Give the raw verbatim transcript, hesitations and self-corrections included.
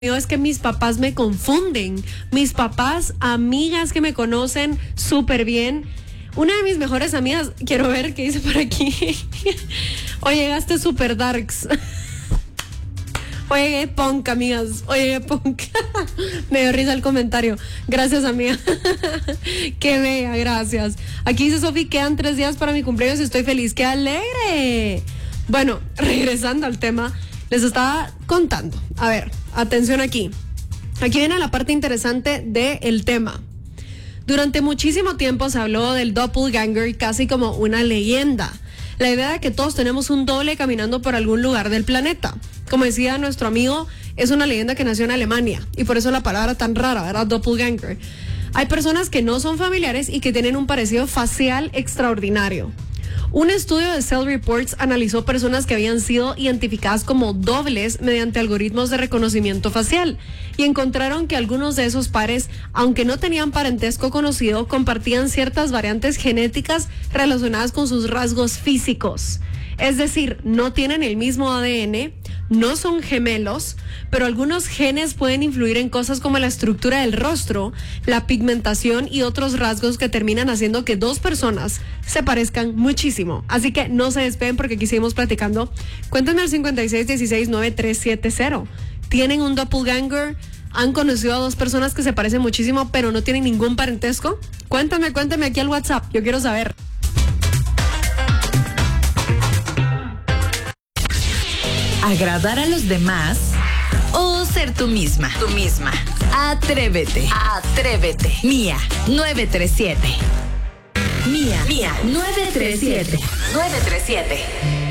Es que mis papás me confunden. Mis papás, amigas que me conocen súper bien. Una de mis mejores amigas, quiero ver qué dice por aquí. Hoy llegaste super darks. Hoy llegué punk, amigas. Hoy llegué punk. Me dio risa el comentario. Gracias, amiga. Qué bella, gracias. Aquí dice Sofi, quedan tres días para mi cumpleaños y estoy feliz. ¡Qué alegre! Bueno, regresando al tema, les estaba contando. A ver, atención aquí. Aquí viene la parte interesante del tema. Durante muchísimo tiempo se habló del doppelganger casi como una leyenda. La idea de que todos tenemos un doble caminando por algún lugar del planeta. Como decía nuestro amigo, es una leyenda que nació en Alemania y por eso la palabra tan rara, ¿verdad? Doppelganger. Hay personas que no son familiares y que tienen un parecido facial extraordinario. Un estudio de Cell Reports analizó personas que habían sido identificadas como dobles mediante algoritmos de reconocimiento facial y encontraron que algunos de esos pares, aunque no tenían parentesco conocido, compartían ciertas variantes genéticas relacionadas con sus rasgos físicos. Es decir, no tienen el mismo A D N, no son gemelos, pero algunos genes pueden influir en cosas como la estructura del rostro, la pigmentación y otros rasgos que terminan haciendo que dos personas se parezcan muchísimo. Así que no se despeguen porque aquí seguimos platicando. Cuéntenme al cincuenta y seis dieciséis noventa y tres setenta. ¿Tienen un doppelganger? ¿Han conocido a dos personas que se parecen muchísimo pero no tienen ningún parentesco? Cuéntame, cuéntame aquí al WhatsApp. Yo quiero saber. ¿Agradar a los demás o ser tú misma? Tú misma. Atrévete. Atrévete. Mía nueve tres siete. Mía. Mía nueve tres siete. nueve tres siete.